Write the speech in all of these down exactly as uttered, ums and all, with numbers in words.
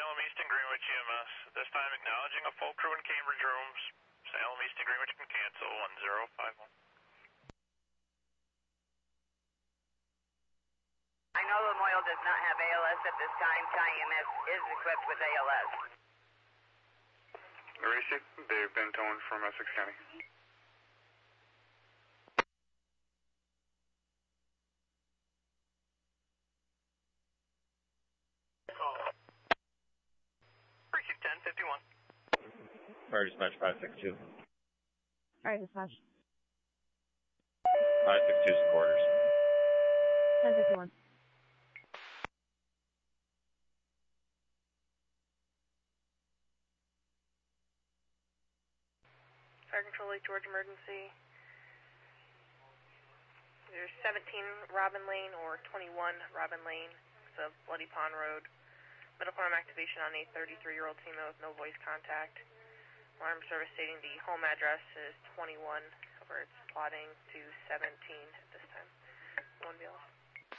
Salem East and Greenwich E M S. At this time, acknowledging a full crew in Cambridge rooms. Salem East and Greenwich can cancel one zero five one. I know Lamoille does not have A L S at this time. Chi E M S is equipped with A L S. Gracie, Dave Bentone from Essex County. Precinct ten fifty-one. Fire dispatch five six two. Fire dispatch. five six two quarters. ten fifty-one. Fire Control Lake George emergency. There's seventeen Robin Lane or twenty-one Robin Lane. It's a Bloody Pond Road. Medical arm activation on a thirty-three-year-old female with no voice contact. Alarm service stating the home address is twenty-one. However, it's plotting to seventeen at this time. One B L S.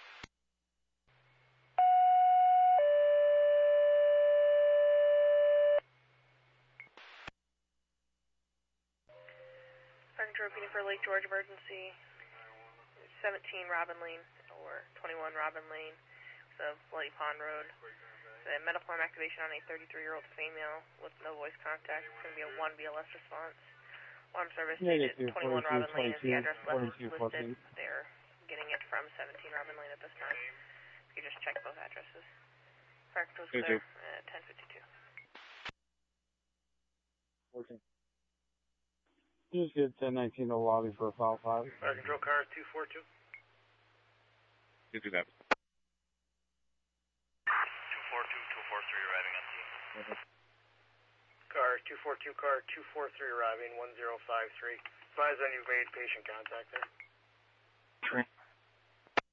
Fire Control repeating for Lake George emergency. seventeen Robin Lane or twenty-one Robin Lane. It's a Bloody Pond Road. The medical arm activation on a thirty-three-year-old female with no voice contact. It's going to be a one B L S response. Alarm service stated twenty-one Robin Lane is the address listed. They're getting it from seventeen Robin Lane at this time. You just check both addresses. Fire Control's clear at ten fifty-two. Okay. Just get ten nineteen to lobby for a file five. Fire Control car two four two. You do that. two four two, two four three arriving on scene. Mm-hmm. Car two four two, car two four three arriving one zero five three. Advise when you've made patient contact there. Trent.